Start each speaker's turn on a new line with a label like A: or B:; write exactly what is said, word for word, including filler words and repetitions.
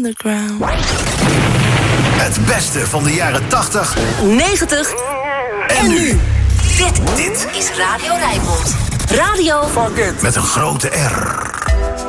A: underground.
B: Het beste van de jaren tachtig,
C: negentig
B: en nu.
C: Dit,
B: Dit
C: is Radio Rijnmond. Radio
B: met een grote R.